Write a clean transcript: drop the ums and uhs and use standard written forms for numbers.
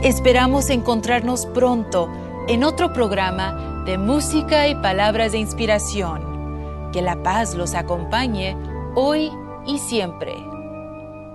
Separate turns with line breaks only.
Esperamos encontrarnos pronto en otro programa de música y palabras de inspiración. Que la paz los acompañe hoy y siempre.